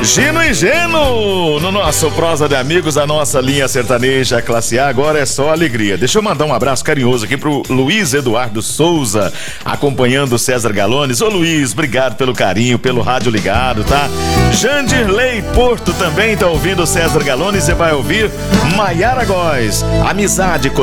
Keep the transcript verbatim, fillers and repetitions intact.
Gino e Geno, no nosso Prosa de Amigos, a nossa linha sertaneja classe A, agora é só alegria. Deixa eu mandar um abraço carinhoso aqui pro Luiz Eduardo Souza, acompanhando o César Galones. Ô Luiz, obrigado pelo carinho, pelo rádio ligado, tá? Jandirley Porto também tá ouvindo o César Galones, você vai ouvir Maiara Góes, Amizade,